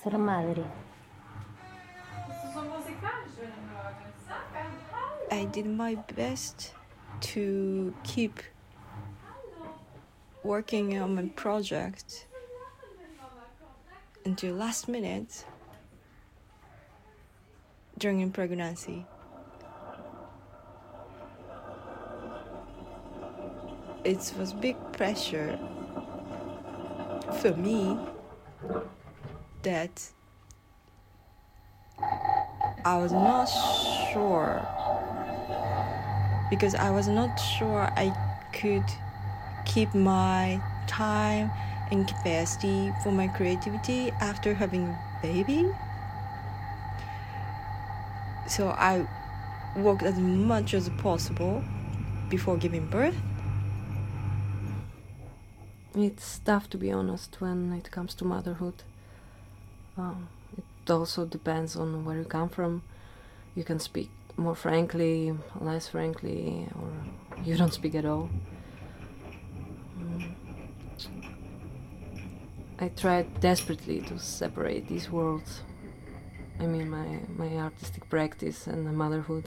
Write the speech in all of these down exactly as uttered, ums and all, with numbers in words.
ser madre? I did my best to keep working on my project until last minute during pregnancy. It was big pressure for me that I was not sure, because I was not sure I could keep my time and capacity for my creativity after having a baby. So I worked as much as possible before giving birth. It's tough, to be honest, when it comes to motherhood. Um, it also depends on where you come from. You can speak more frankly, less frankly, or you don't speak at all. Mm. I tried desperately to separate these worlds. I mean, my, my artistic practice and my motherhood.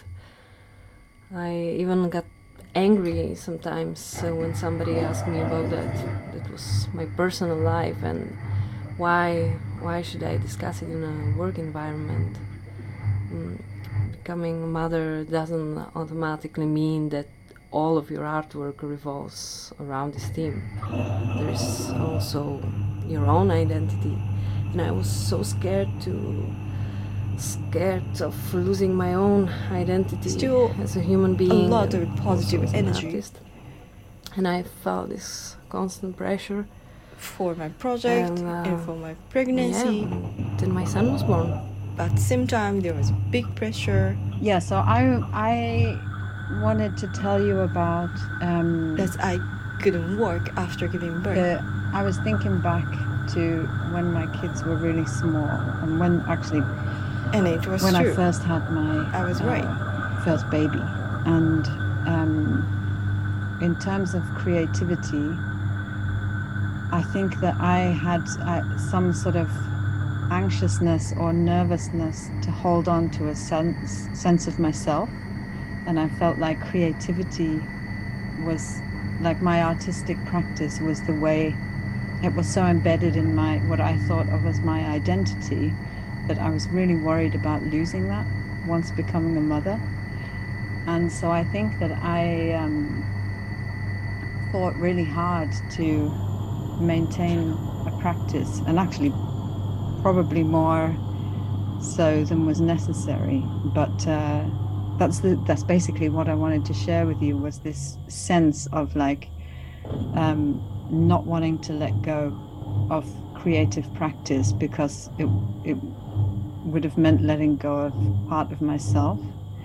I even got angry sometimes uh, when somebody asked me about that. That was my personal life, and why why should I discuss it in a work environment? Mm, becoming a mother doesn't automatically mean that all of your artwork revolves around this theme. There is also your own identity, and I was so scared to scared of losing my own identity Still as a human being, a lot of and positive also as an energy. artist. And I felt this constant pressure For my project and, uh, and for my pregnancy. Yeah, then my son was born. But at the same time, there was big pressure. Yeah, so I I wanted to tell you about um, that I couldn't work after giving birth. the, I was thinking back to when my kids were really small, and when actually And it was when true. I first had my I was uh, right. first baby. And um, in terms of creativity, I think that I had uh, some sort of anxiousness or nervousness to hold on to a sense sense of myself, and I felt like creativity was like my artistic practice was the way it was so embedded in my what I thought of as my identity, that I was really worried about losing that once becoming a mother. And so I think that I um, fought really hard to maintain a practice, and actually probably more so than was necessary. But uh, that's the, that's basically what I wanted to share with you, was this sense of like um, not wanting to let go of creative practice, because it it would have meant letting go of part of myself.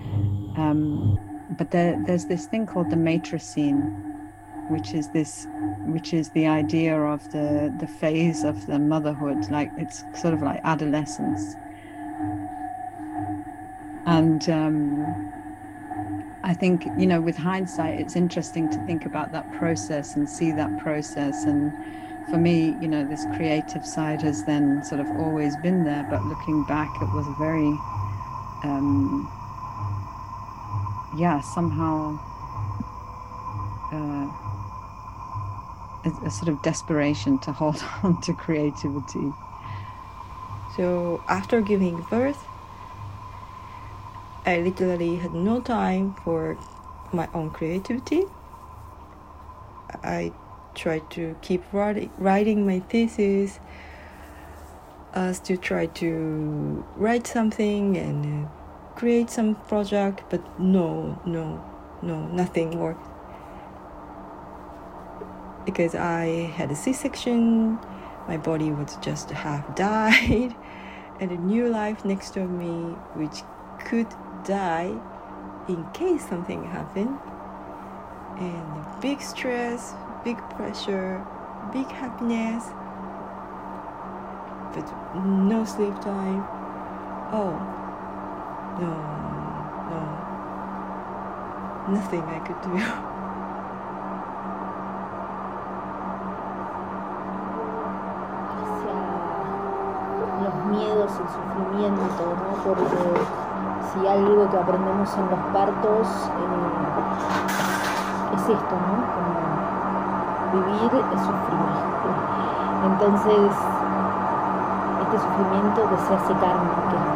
Um, but there, there's this thing called the matricene, which is this, which is the idea of the the phase of the motherhood, like it's sort of like adolescence. And um, I think, you know, with hindsight, it's interesting to think about that process and see that process. And for me, you know, this creative side has then sort of always been there, but looking back, it was very, um, yeah, somehow uh, a, a sort of desperation to hold on to creativity. So after giving birth, I literally had no time for my own creativity. I tried to keep writing, writing my thesis, uh, still try to write something and uh, create some project, but no, no, no, nothing worked. Because I had a C-section, my body was just half died, and a new life next to me, which could die in case something happened. And big stress, big pressure, big happiness, but no sleep time. Oh, no, no, nothing I could do. Hacia los miedos es el sufrimiento, ¿no? Porque si algo que aprendemos en los partos eh, es esto, ¿no? Como vivir es sufrir. Entonces, este sufrimiento que se hace carne, que es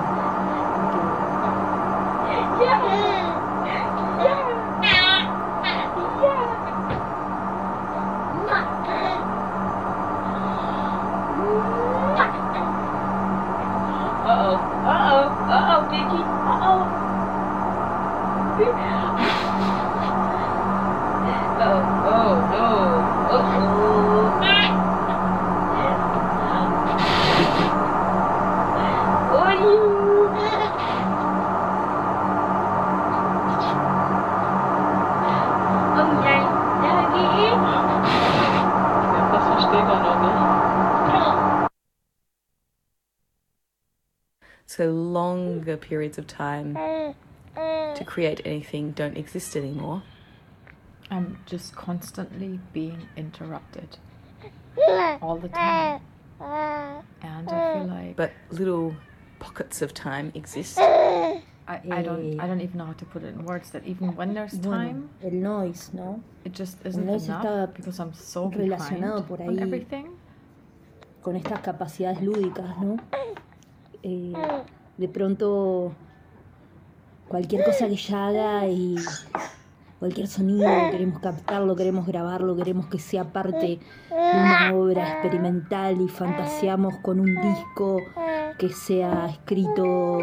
So longer periods of time to create anything don't exist anymore. I'm just constantly being interrupted all the time. And I feel like... But little pockets of time exist. I, I don't I don't even know how to put it in words, that even when there's time, bueno, el noise, ¿no? it just isn't El noise enough está because I'm so relacionado behind por on ahí everything. Con estas capacidades lúdicas, ¿no? Eh, de pronto cualquier cosa que ella haga y cualquier sonido queremos captarlo, queremos grabarlo, queremos que sea parte de una obra experimental y fantaseamos con un disco que sea escrito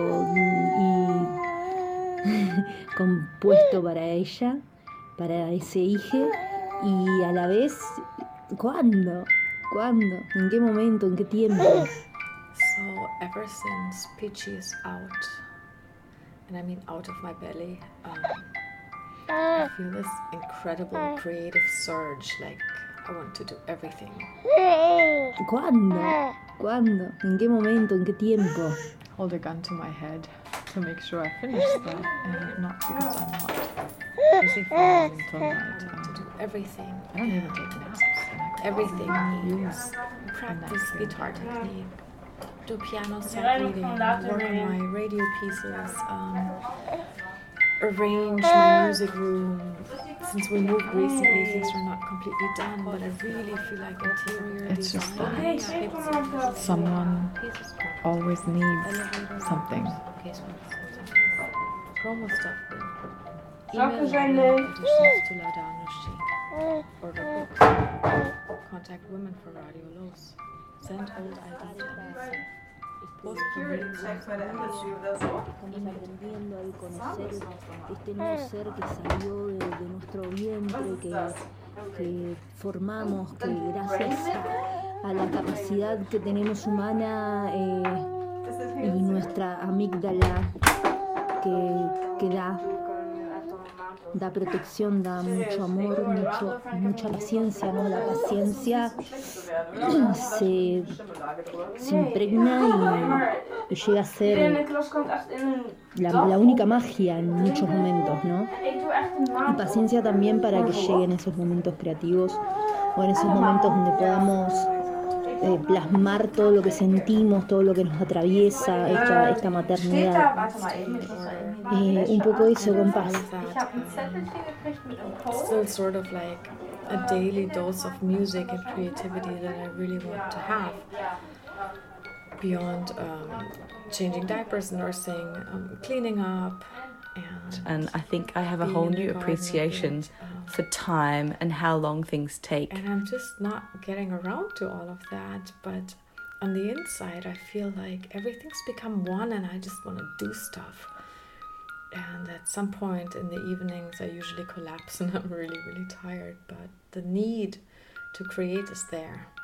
y compuesto para ella, para ese hijo, y a la vez, ¿cuándo? ¿Cuándo? ¿En qué momento? ¿En qué tiempo? So ever since Peachy is out, and I mean out of my belly, um, I feel this incredible creative surge, like I want to do everything. ¿Cuándo? ¿Cuándo? ¿En qué momento? ¿En qué tiempo? Hold a gun to my head to make sure I finish stuff, and not because I'm not busy for a until night. I want to do everything. I don't even take naps. Everything needs practice guitar technique, do piano set reading, work on my radio pieces, um, arrange my music room. Since we moved recently, things are not completely done, but I really feel like interior It's just design. that someone always needs something. Promo stuff. Email auditions to Laudano Sheet. Order books. Contact women for Radio Los. Send old I D to Nancy. Post Estamos aprendiendo al conocer este nuevo ser que salió de, de nuestro vientre, que, que formamos, que gracias a la capacidad que tenemos humana eh, y nuestra amígdala que, que da, da protección, da mucho amor, mucho, mucha paciencia, ¿no? La paciencia se, se impregna y, y llega a ser la, la única magia en muchos momentos, ¿no? Y paciencia también para que lleguen esos momentos creativos o en esos momentos donde podamos eh, plasmar todo lo que sentimos, todo lo que nos atraviesa, esta, esta maternidad. Eh, un poco eso, compás. Still sort of like a daily dose of music and creativity that I really want to have beyond um, changing diapers, nursing, um, cleaning up, and and I think I have a whole new appreciation um, for time and how long things take. and I'm just not getting around to all of that, but on the inside I feel like everything's become one and I just want to do stuff. And at some point in the evenings I usually collapse and I'm really, really tired, but the need to create is there.